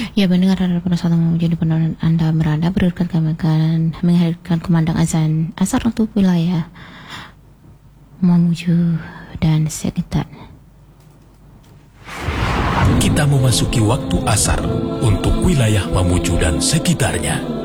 Ya, mendengar pada satu menjadi penerbangan Anda berada berikan kami akan menghadirkan kumandang azan asar untuk wilayah Mamuju dan sekitar. Kita memasuki waktu asar untuk wilayah Mamuju dan sekitarnya.